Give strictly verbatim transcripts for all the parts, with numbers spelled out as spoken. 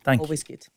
Thank Always you. good.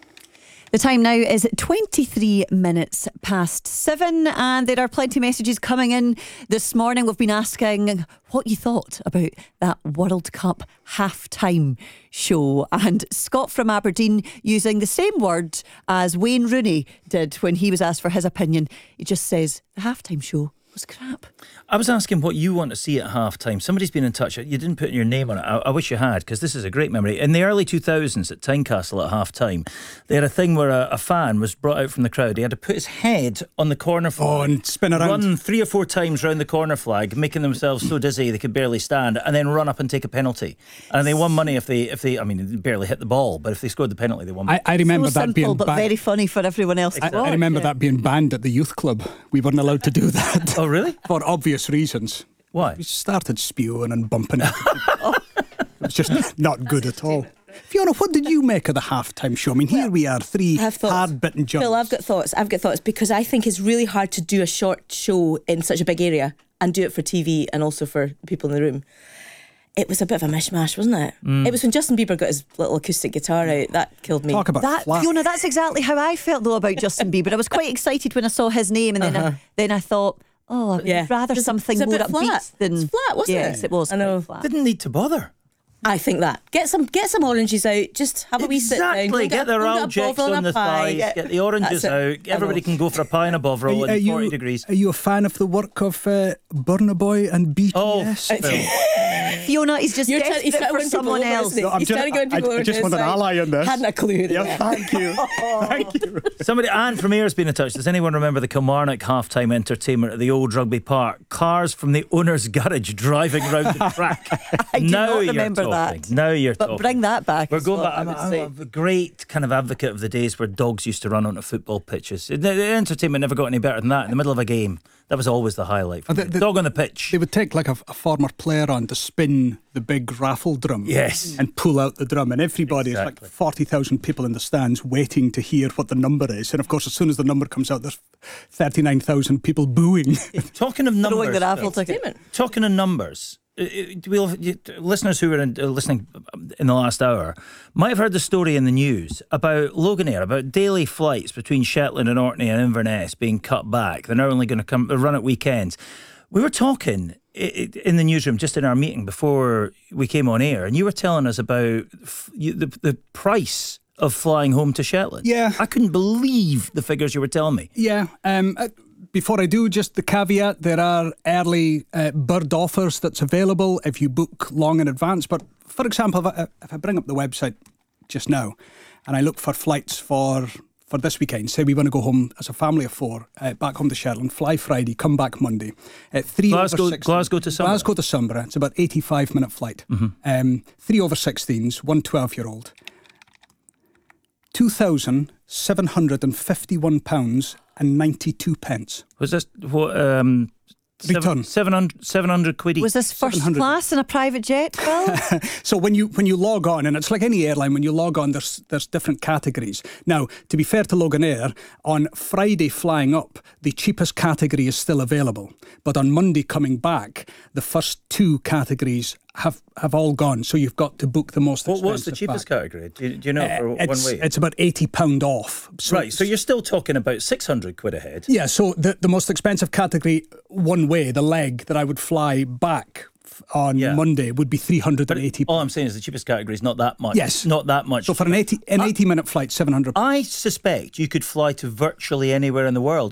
The time now is twenty-three minutes past seven, and there are plenty of messages coming in this morning. We've been asking what you thought about that World Cup half-time show, and Scott from Aberdeen, using the same word as Wayne Rooney did when he was asked for his opinion, he just says the half-time show was crap. I was asking what you want to see at half time. Somebody's been in touch. You didn't put your name on it. I, I wish you had, because this is a great memory. In the early two thousands at Tynecastle at half time, they had a thing where a, a fan was brought out from the crowd. He had to put his head on the corner flag. Oh, and spin around. Run three or four times round the corner flag, making themselves so dizzy they could barely stand, and then run up and take a penalty. And they won money if they, if they I mean, they barely hit the ball, but if they scored the penalty, they won money. I, I remember so that simple, being but banned. very funny for everyone else. I, to I watch, remember yeah. that being banned at the youth club. We weren't allowed to do that. Oh, really? For obvious reasons. Why? We started spewing and bumping it. It was just not good at all. Fiona, what did you make of the halftime show? I mean, here we are, three hard-bitten jumps. Phil, I've got thoughts. I've got thoughts because I think it's really hard to do a short show in such a big area and do it for T V and also for people in the room. It was a bit of a mishmash, wasn't it? Mm. It was when Justin Bieber got his little acoustic guitar out that killed me. Talk about that, flat. Fiona, that's exactly how I felt though about Justin Bieber. I was quite excited when I saw his name, and then uh-huh. I, then I thought, oh, I'd Yeah. rather It's- something it's a more bit upbeat flat. than It's flat, wasn't yes, it? it was. I know. quite flat. Didn't need to bother. I think that. Get some get some oranges out. Just have a wee sit down. Exactly. Go Get the go a objects bovril on and the a pie. thighs. Get the oranges That's it. out. Everybody can go for a pie and a bovril Are in you- forty degrees. Are you a fan of the work of uh, Burna Boy and B T Oh, S? Phil. Fiona is just You're trying, he's desperate trying to for win people someone over, else. isn't he? No, I'm He's just- trying to win I- people I over just to want his an side. ally in this. Hadn't a clue. Yeah, Yeah. thank you. Thank you. Somebody, Anne from Ayre's been in touch. Does anyone remember the Kilmarnock halftime entertainment at the old Rugby Park? Cars from the owner's garage driving round the track. I do now not you're remember talking. that. Now you're But talking. bring that back. We're is going what back. I I'm, would I'm say. a great kind of advocate of the days where dogs used to run onto football pitches. The, the entertainment never got any better than that. In the middle of a game, that was always the highlight. For Oh, the- me. the- Dog on the pitch. They would take like a, a former player on to spin the big raffle drum. Yes. And pull out the drum. And everybody is Exactly. like forty thousand people in the stands waiting to hear what the number is. And of course, as soon as the number comes out, there's thirty-nine thousand people booing. Talking of numbers, Throwing the raffle Phil, ticket. Entertainment. talking of numbers, uh, uh, we'll, you, listeners who were in, uh, listening in the last hour might have heard the story in the news about Loganair, about daily flights between Shetland and Orkney and Inverness being cut back. They're now only going to come run at weekends. We were talking i- i- in the newsroom just in our meeting before we came on air, and you were telling us about f- you, the, the price of flying home to Shetland. Yeah. I couldn't believe the figures you were telling me. Yeah. Um, uh, before I do, just the caveat, there are early uh, bird offers that's available if you book long in advance. But for example, if I, if I bring up the website just now and I look for flights for for this weekend, say we want to go home as a family of four, uh, back home to Shetland, fly Friday, come back Monday. Uh, three Glasgow- over sixteen, Glasgow to Sunbury. Glasgow to Sunbury. It's about eighty-five minute flight. Mm-hmm. Um, three over sixteens, one twelve-year-old. two thousand seven hundred fifty-one pounds and ninety-two pence. Was this what? Um, Return. seven hundred, seven hundred quid each. Was this first seven hundred. class in a private jet, Phil? So when you when you log on, and it's like any airline, when you log on, there's there's different categories. Now, to be fair to Loganair, on Friday flying up, the cheapest category is still available. But on Monday coming back, the first two categories have, have all gone. So you've got to book the most What, expensive what's the cheapest back. category? Do you, do you know Uh, for one it's, way? it's about eighty pounds off. So Right, so you're still talking about six hundred quid ahead. Yeah, so the, the most expensive category, one way, the leg that I would fly back f- on Yeah. Monday would be three hundred eighty. All I'm saying is the cheapest category is not that much. Yes. Not that much. So for an eighty an eighty minute flight, seven hundred. I suspect you could fly to virtually anywhere in the world